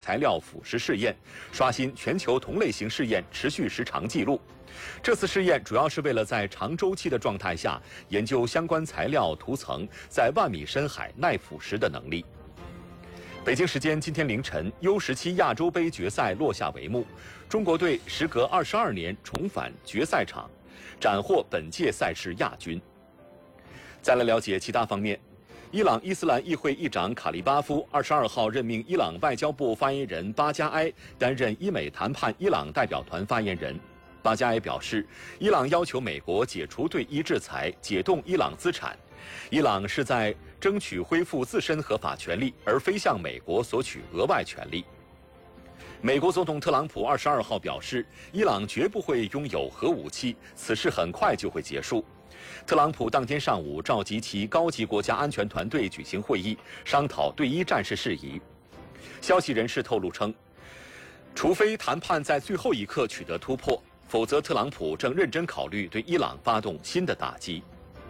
材料腐蚀试验，刷新全球同类型试验持续时长纪录。这次试验主要是为了在长周期的状态下研究相关材料涂层在万米深海耐腐蚀的能力。北京时间今天凌晨 ，U17亚洲杯决赛落下帷幕，中国队时隔22年重返决赛场，斩获本届赛事亚军。再来了解其他方面，伊朗伊斯兰议会议长卡利巴夫22号任命伊朗外交部发言人巴加埃担任伊美谈判伊朗代表团发言人。巴加埃表示，伊朗要求美国解除对伊制裁，解冻伊朗资产。伊朗是在争取恢复自身合法权利，而非向美国索取额外权利。美国总统特朗普22号表示，伊朗绝不会拥有核武器，此事很快就会结束。特朗普当天上午召集其高级国家安全团队举行会议，商讨对伊战事事宜。消息人士透露称，除非谈判在最后一刻取得突破，否则特朗普正认真考虑对伊朗发动新的打击。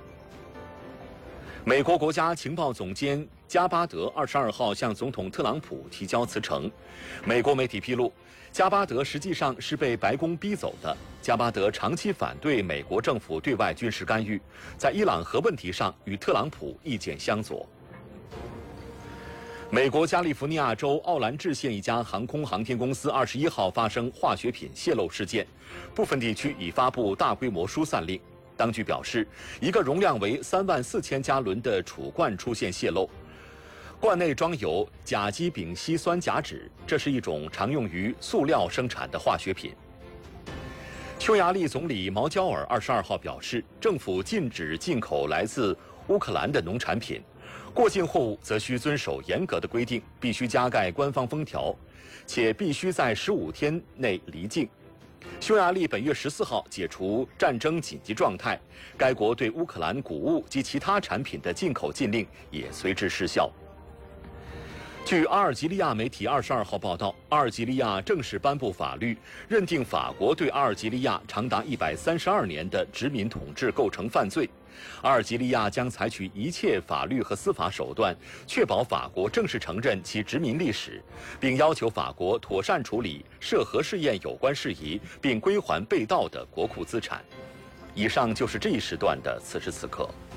美国国家情报总监加巴德22号向总统特朗普提交辞呈。美国媒体披露，加巴德实际上是被白宫逼走的。加巴德长期反对美国政府对外军事干预，在伊朗核问题上与特朗普意见相左。美国加利福尼亚州奥兰治县一家航空航天公司21号发生化学品泄漏事件，部分地区已发布大规模疏散令。当局表示，一个容量为34000加仑的储罐出现泄漏，罐内装有甲基丙烯酸甲酯，这是一种常用于塑料生产的化学品。匈牙利总理毛焦尔22号表示，政府禁止进口来自乌克兰的农产品，过境货物则需遵守严格的规定，必须加盖官方封条，且必须在15天内离境。匈牙利本月14号解除战争紧急状态，该国对乌克兰谷物及其他产品的进口禁令也随之失效。据阿尔及利亚媒体22号报道，阿尔及利亚正式颁布法律，认定法国对阿尔及利亚长达132年的殖民统治构成犯罪。阿尔及利亚将采取一切法律和司法手段，确保法国正式承认其殖民历史，并要求法国妥善处理涉核试验有关事宜，并归还被盗的国库资产。以上就是这一时段的此时此刻。